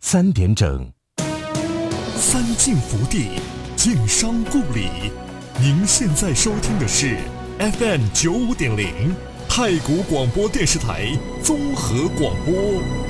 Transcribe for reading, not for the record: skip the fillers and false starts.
3点整， 三晋福地，晋商故里。您现在收听的是 FM 95.0太谷广播电视台综合广播。